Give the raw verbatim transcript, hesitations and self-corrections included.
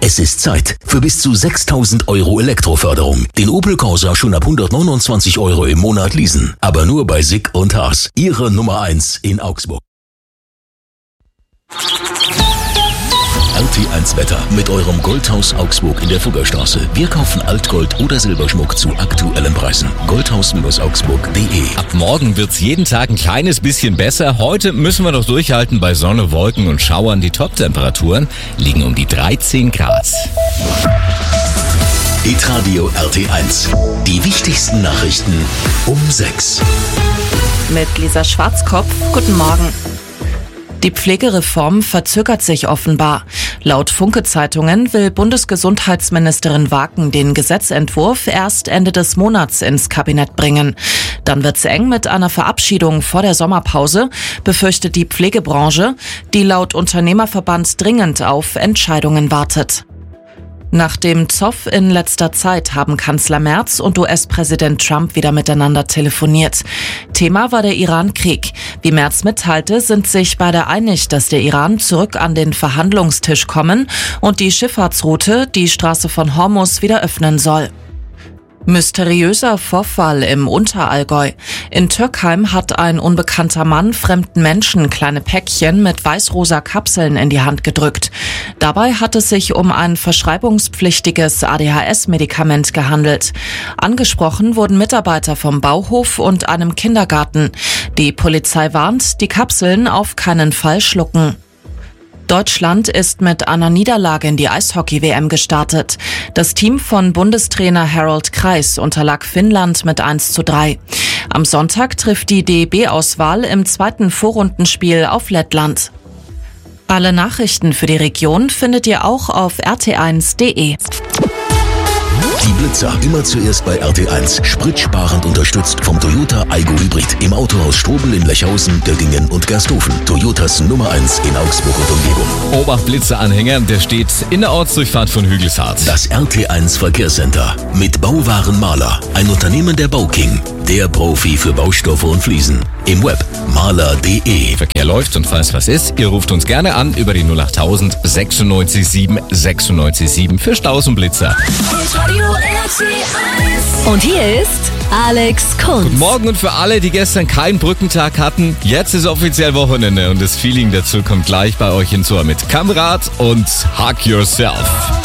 Es ist Zeit für bis zu sechstausend Euro Elektroförderung. Den Opel Corsa schon ab hundertneunundzwanzig Euro im Monat leasen. Aber nur bei Sick und Haas. Ihre Nummer eins in Augsburg. R T eins Wetter mit eurem Goldhaus Augsburg in der Fuggerstraße. Wir kaufen Altgold oder Silberschmuck zu aktuellen Preisen. goldhaus Augsburg punkt de. Ab morgen wird's jeden Tag ein kleines bisschen besser. Heute müssen wir noch durchhalten bei Sonne, Wolken und Schauern. Die Top-Temperaturen liegen um die dreizehn Grad. Hitradio R T eins. Die wichtigsten Nachrichten um sechs. Mit Lisa Schwarzkopf. Guten Morgen. Die Pflegereform verzögert sich offenbar. Laut Funke-Zeitungen will Bundesgesundheitsministerin Waken den Gesetzentwurf erst Ende des Monats ins Kabinett bringen. Dann wird's eng mit einer Verabschiedung vor der Sommerpause, befürchtet die Pflegebranche, die laut Unternehmerverband dringend auf Entscheidungen wartet. Nach dem Zoff in letzter Zeit haben Kanzler Merz und U S-Präsident Trump wieder miteinander telefoniert. Thema war der Iran-Krieg. Wie Merz mitteilte, sind sich beide einig, dass der Iran zurück an den Verhandlungstisch kommen und die Schifffahrtsroute, die Straße von Hormuz, wieder öffnen soll. Mysteriöser Vorfall im Unterallgäu. In Türkheim hat ein unbekannter Mann fremden Menschen kleine Päckchen mit weiß-rosa Kapseln in die Hand gedrückt. Dabei hat es sich um ein verschreibungspflichtiges A D H S-Medikament gehandelt. Angesprochen wurden Mitarbeiter vom Bauhof und einem Kindergarten. Die Polizei warnt, die Kapseln auf keinen Fall schlucken. Deutschland ist mit einer Niederlage in die Eishockey-W M gestartet. Das Team von Bundestrainer Harold Kreis unterlag Finnland mit eins zu drei. Am Sonntag trifft die D E B-Auswahl im zweiten Vorrundenspiel auf Lettland. Alle Nachrichten für die Region findet ihr auch auf r t eins punkt de. Die Blitzer immer zuerst bei R T eins. Spritsparend unterstützt vom Toyota Aygo Hybrid. Im Autohaus Strobel in Lechhausen, Döggingen und Gersthofen. Toyotas Nummer eins in Augsburg und Umgebung. Obacht, Blitzeranhänger, der steht in der Ortsdurchfahrt von Hügelshardt. Das R T eins Verkehrscenter mit Bauwaren Maler. Ein Unternehmen der Bauking. Der Profi für Baustoffe und Fliesen. Im Web maler punkt de. Verkehr läuft und falls was ist, ihr ruft uns gerne an über die null acht tausend sechsundneunzig sieben sechsundneunzig sieben für Staus und Blitzer. Und hier ist Alex Kunz. Guten Morgen und für alle, die gestern keinen Brückentag hatten, jetzt ist offiziell Wochenende und das Feeling dazu kommt gleich bei euch hinzu mit Kamerad und Hug Yourself.